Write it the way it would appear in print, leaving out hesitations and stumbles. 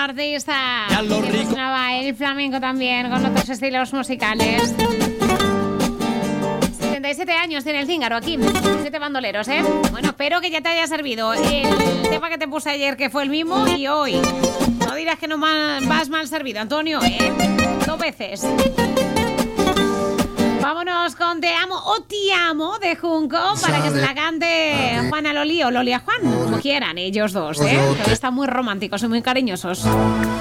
artista. Sonaba el flamenco también, con otros estilos musicales. 77 años tiene el Cíngaro aquí. 7 bandoleros, ¿eh? Bueno, espero que ya te haya servido el tema que te puse ayer, que fue el mismo, y hoy. No dirás que no vas mal servido, Antonio, ¿eh? 2 veces. Vámonos con Te Amo o Te Amo de Junco para que se la cante Juan a Loli o Loli a Juan, como quieran ellos dos, ¿eh? Que están muy románticos y muy cariñosos.